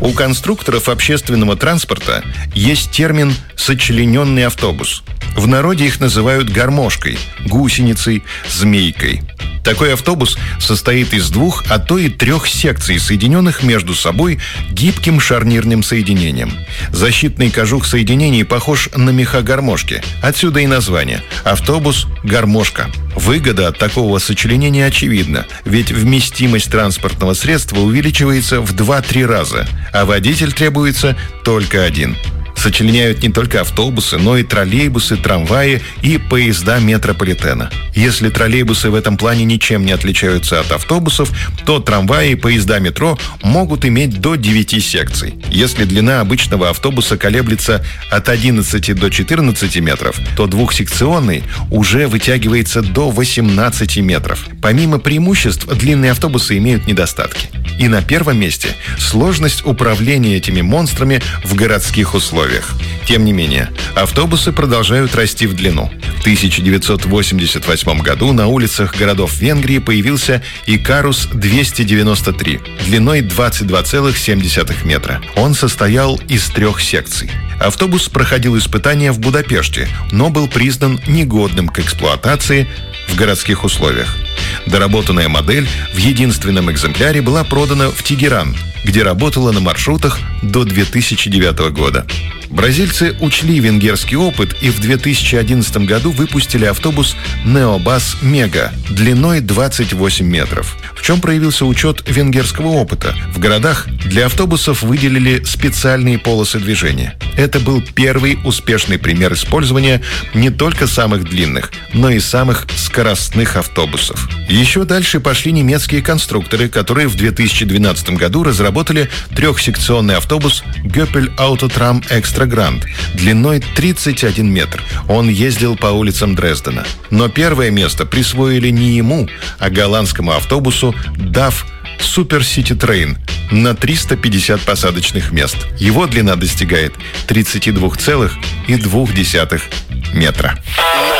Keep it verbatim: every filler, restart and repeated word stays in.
У конструкторов общественного транспорта есть термин «сочлененный автобус». В народе их называют гармошкой, гусеницей, змейкой. Такой автобус состоит из двух, а то и трех секций, соединенных между собой гибким шарнирным соединением. Защитный кожух соединений похож на меха гармошки. Отсюда и название – автобус-гармошка. Выгода от такого сочленения очевидна, ведь вместимость транспортного средства увеличивается в два-три раза, а водитель требуется только один. Сочленяют не только автобусы, но и троллейбусы, трамваи и поезда метрополитена. Если троллейбусы в этом плане ничем не отличаются от автобусов, то трамваи и поезда метро могут иметь до девяти секций. Если длина обычного автобуса колеблется от одиннадцати до четырнадцати метров, то двухсекционный уже вытягивается до восемнадцати метров. Помимо преимуществ, длинные автобусы имеют недостатки. И на первом месте сложность управления этими монстрами в городских условиях. Тем не менее, автобусы продолжают расти в длину. В тысяча девятьсот восемьдесят восьмом году на улицах городов Венгрии появился Икарус двести девяносто три, длиной двадцать два целых семь десятых метра. Он состоял из трех секций. Автобус проходил испытания в Будапеште, но был признан негодным к эксплуатации в городских условиях. Доработанная модель в единственном экземпляре была продана в Тегеран, где работала на маршрутах до две тысячи девятого года. Бразильцы учли венгерский опыт и в две тысячи одиннадцатом году выпустили автобус Необас Мега длиной двадцать восемь метров. В чем проявился учет венгерского опыта? В городах для автобусов выделили специальные полосы движения. Это был первый успешный пример использования не только самых длинных, но и самых скоростных автобусов. Еще дальше пошли немецкие конструкторы, которые в две тысячи двенадцатом году разработали трехсекционный автобус Göppel Autotram Extra Grand длиной тридцать один метр. Он ездил по улицам Дрездена. Но первое место присвоили не ему, а голландскому автобусу даф Super City Train на триста пятьдесят посадочных мест. Его длина достигает тридцати двух целых двух десятых метра.